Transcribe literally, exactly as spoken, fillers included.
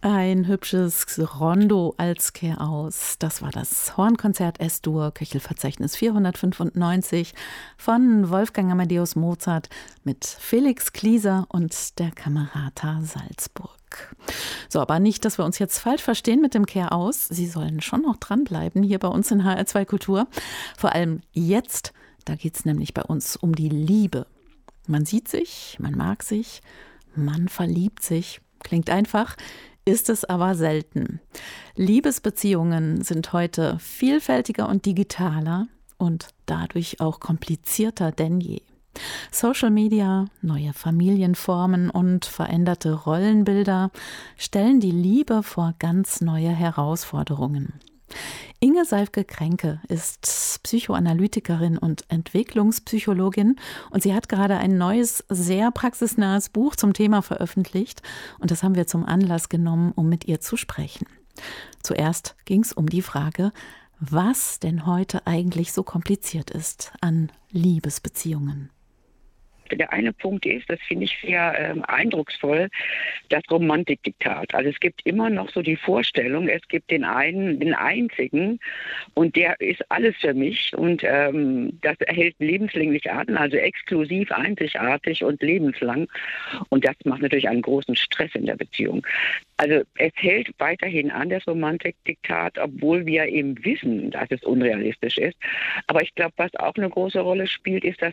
Ein hübsches Rondo als Kehr-aus. Das war das Hornkonzert S-Dur, Köchelverzeichnis vierhundertfünfundneunzig von Wolfgang Amadeus Mozart mit Felix Klieser und der Camerata Salzburg. So, aber nicht, dass wir uns jetzt falsch verstehen mit dem Kehr-aus. Sie sollen schon noch dranbleiben hier bei uns in H R zwei Kultur. Vor allem jetzt, da geht es nämlich bei uns um die Liebe. Man sieht sich, man mag sich, man verliebt sich. Klingt einfach, ist es aber selten. Liebesbeziehungen sind heute vielfältiger und digitaler und dadurch auch komplizierter denn je. Social Media, neue Familienformen und veränderte Rollenbilder stellen die Liebe vor ganz neue Herausforderungen. Inge Seifke-Kränke ist Psychoanalytikerin und Entwicklungspsychologin und sie hat gerade ein neues, sehr praxisnahes Buch zum Thema veröffentlicht und das haben wir zum Anlass genommen, um mit ihr zu sprechen. Zuerst ging es um die Frage, was denn heute eigentlich so kompliziert ist an Liebesbeziehungen. Der eine Punkt ist, das finde ich sehr ähm, eindrucksvoll, das Romantikdiktat. Also es gibt immer noch so die Vorstellung, es gibt den einen, den einzigen und der ist alles für mich und ähm, das erhält lebenslänglich an, also exklusiv, einzigartig und lebenslang und das macht natürlich einen großen Stress in der Beziehung. Also es hält weiterhin an, das Romantikdiktat, obwohl wir eben wissen, dass es unrealistisch ist. Aber ich glaube, was auch eine große Rolle spielt, ist, dass